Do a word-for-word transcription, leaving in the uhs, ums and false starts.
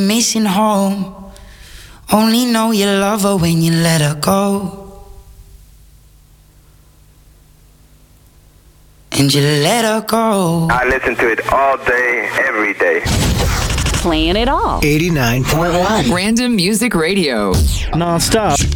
Missing home. Only know you love her when you let her go. And you let her go. I listen to it all day, every day. Playing it all. eighty-nine point one Random Music Radio. Non-stop.